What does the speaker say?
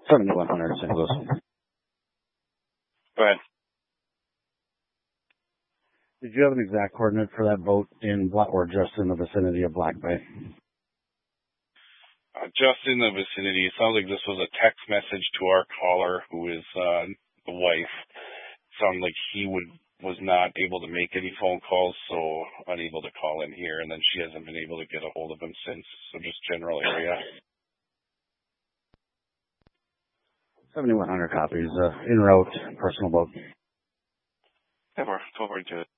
7100 St. Louis. Go ahead. Did you have an exact coordinate for that boat in or just in the vicinity of Black Bay? Just in the vicinity. It sounds like this was a text message to our caller, who is the wife. It sounded like he was not able to make any phone calls, so unable to call in here, and then she hasn't been able to get a hold of him since. So just general area. 7100 copies. En route, personal boat. Yeah, we're forward to it.